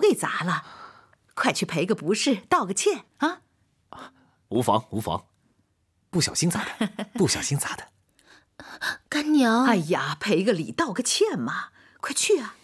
睡砸了，快去赔个不是，道个歉啊！ 无妨无妨，不小心砸的，不小心砸的。 干娘， 哎呀，赔个礼，道个歉嘛，快去啊！